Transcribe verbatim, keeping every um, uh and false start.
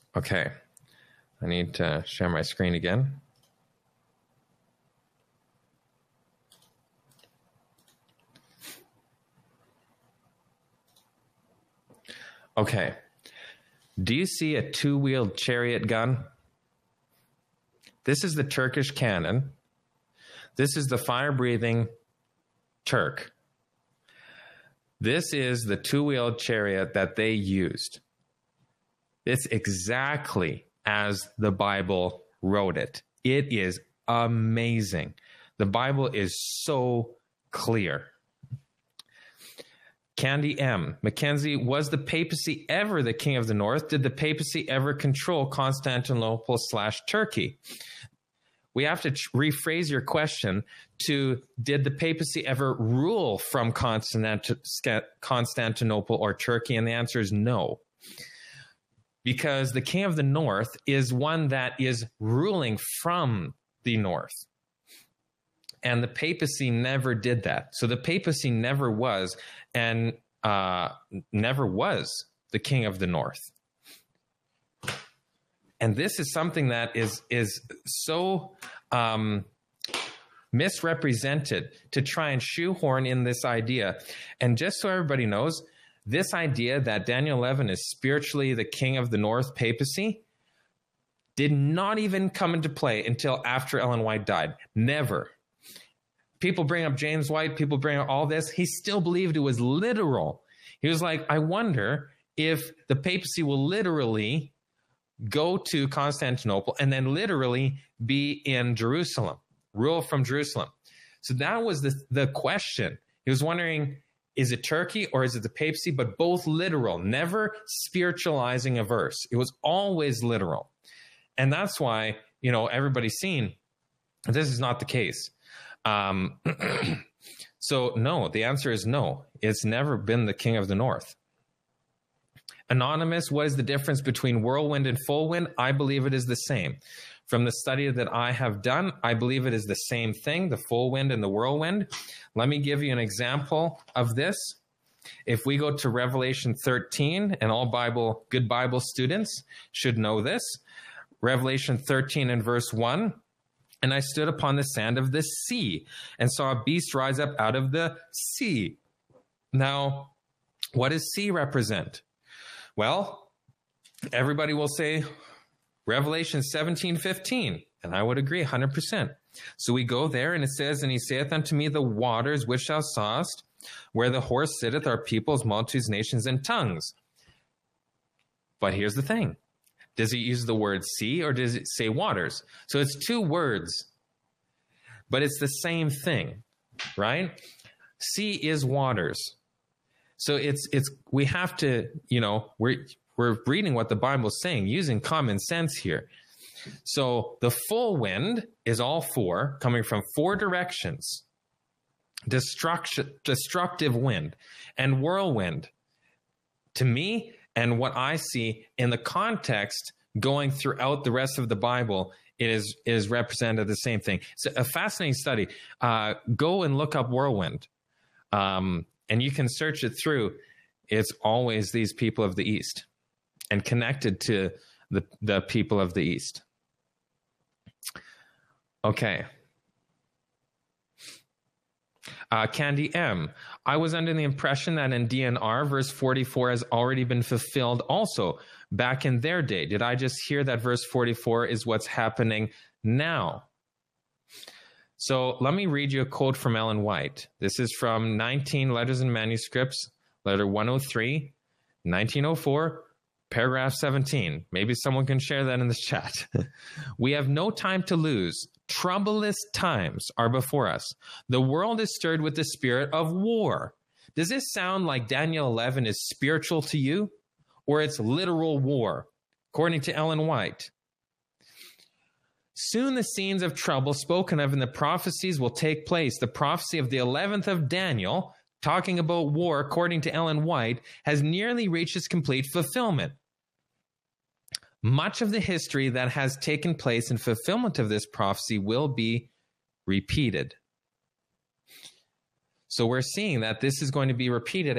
Okay, I need to share my screen again. Okay, do you see a two-wheeled chariot gun? This is the Turkish cannon. This is the fire-breathing Turk. This is the two-wheeled chariot that they used. It's exactly as the Bible wrote it. It is amazing. The Bible is so clear. Candy M. Mackenzie, was the papacy ever the king of the north? Did the papacy ever control Constantinople slash Turkey? We have to rephrase your question to, did the papacy ever rule from Constantinople or Turkey? And the answer is no. Because the king of the north is one that is ruling from the north. And the papacy never did that. So the papacy never was and uh, never was the king of the north. And this is something that is, is so um, misrepresented to try and shoehorn in this idea. And just so everybody knows, this idea that Daniel eleven is spiritually the king of the north papacy did not even come into play until after Ellen White died. Never. People bring up James White, people bring up all this. He still believed it was literal. He was like, I wonder if the papacy will literally go to Constantinople and then literally be in Jerusalem, rule from Jerusalem. So that was the, the question. He was wondering, is it Turkey or is it the papacy? But both literal, never spiritualizing a verse. It was always literal. And that's why, you know, everybody's seen this is not the case. Um, so no, the answer is no. It's never been the king of the north. Anonymous, what is the difference between whirlwind and full wind? I believe it is the same. From the study that I have done, I believe it is the same thing, the full wind and the whirlwind. Let me give you an example of this. If we go to Revelation thirteen, and all Bible, good Bible students should know this. Revelation thirteen and verse one. And I stood upon the sand of the sea and saw a beast rise up out of the sea. Now, what does sea represent? Well, everybody will say Revelation seventeen fifteen, and I would agree one hundred percent. So we go there, and it says, and he saith unto me, the waters which thou sawest, where the horse sitteth, are peoples, multitudes, nations, and tongues. But here's the thing. Does he use the word sea or does it say waters? So it's two words, but it's the same thing, right? Sea is waters. So it's, it's, we have to, you know, we're, we're reading what the Bible is saying, using common sense here. So the full wind is all four, coming from four directions. Destruction, destructive wind and whirlwind. To me, and what I see in the context going throughout the rest of the Bible, it is, is represented the same thing. It's a fascinating study. Uh, go and look up whirlwind. Um, and you can search it through. It's always these people of the East and connected to the, the people of the East. Okay. Uh, Candy M. I was under the impression that in D N R, verse forty-four has already been fulfilled also back in their day. Did I just hear that verse forty-four is what's happening now? So let me read you a quote from Ellen White. This is from nineteen Letters and Manuscripts, letter one oh three, nineteen oh four, paragraph seventeen. Maybe someone can share that in the chat. We have no time to lose. Troublous times are before us. The world is stirred with the spirit of war. Does this sound like Daniel eleven is spiritual to you, or it's literal war, according to Ellen White? Soon the scenes of trouble spoken of in the prophecies will take place. The prophecy of the eleventh of Daniel, talking about war, according to Ellen White, has nearly reached its complete fulfillment. Much of the history that has taken place in fulfillment of this prophecy will be repeated. So we're seeing that this is going to be repeated